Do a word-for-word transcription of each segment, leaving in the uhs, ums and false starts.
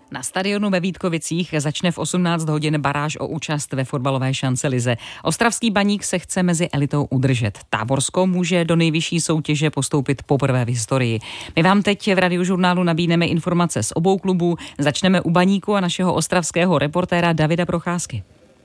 Na stadionu ve Vítkovicích začne v osmnáct hodin baráž o účast ve fotbalové šancelize. Ostravský Baník se chce mezi elitou udržet. Táborsko může do nejvyšší soutěže postoupit poprvé v historii. My vám teď v Radiožurnálu nabídneme informace z obou klubů. Začneme u Baníku a našeho ostravského reportéra Davida Procházky.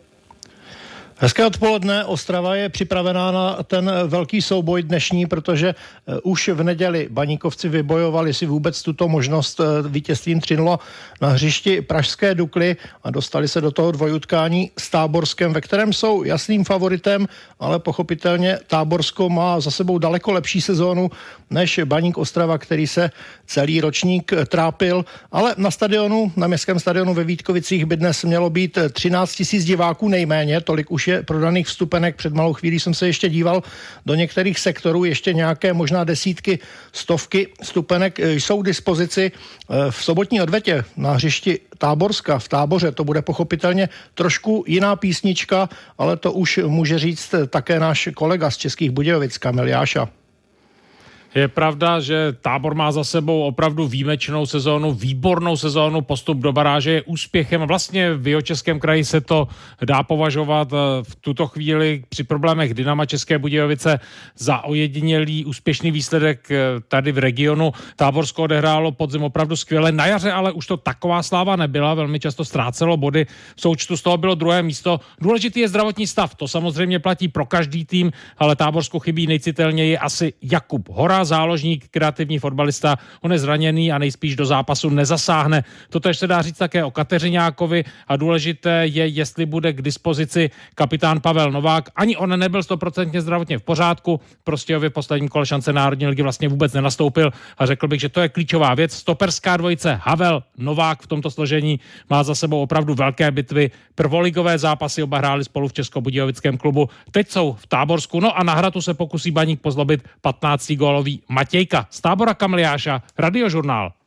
Hezké odpoledne. Ostrava je připravená na ten velký souboj dnešní, protože už v neděli Baníkovci vybojovali si vůbec tuto možnost vítězstvím tři nula na hřišti pražské Dukly a dostali se do toho dvojutkání s Táborskem, ve kterém jsou jasným favoritem, ale pochopitelně Táborsko má za sebou daleko lepší sezónu než Baník Ostrava, který se celý ročník trápil, ale na stadionu, na městském stadionu ve Vítkovicích by dnes mělo být třináct tisíc diváků nejméně, tolik už je prodaných vstupenek. Před malou chvílí jsem se ještě díval do některých sektorů, ještě nějaké možná desítky, stovky vstupenek jsou k dispozici. V sobotní odvetě na hřišti Táborska v Táboře to bude pochopitelně trošku jiná písnička, ale to už může říct také náš kolega z Českých Budějovic, Kamil Jáša. Je pravda, že Tábor má za sebou opravdu výjimečnou sezónu, výbornou sezónu, postup do baráže je úspěchem. Vlastně v Jihočeském kraji se to dá považovat v tuto chvíli při problémech Dynama České Budějovice za ojedinělý úspěšný výsledek tady v regionu. Táborsko odehrálo podzim opravdu skvěle. Na jaře ale už to taková sláva nebyla, velmi často ztrácelo body. V součtu z toho bylo druhé místo. Důležitý je zdravotní stav, to samozřejmě platí pro každý tým, ale Táborsku chybí nejcitelněji asi Jakub Hora, záložník, kreativní fotbalista, on je zraněný a nejspíš do zápasu nezasáhne. Totež se dá říct také o Kateřiňákovi a důležité je, jestli bude k dispozici kapitán Pavel Novák. Ani on nebyl stoprocentně zdravotně v pořádku, prostě v posledním kole šance národní ligy vlastně vůbec nenastoupil a řekl bych, že to je klíčová věc. Stoperská dvojice Havel Novák v tomto složení má za sebou opravdu velké bitvy. Prvoligové zápasy oba hráli spolu v Českobudějovickém klubu. Teď jsou v Táborsku, no a na Hratu se pokusí Baník pozlobit patnáctigólový Matějka. Z Tábora Kamil Jáša, Radiožurnál.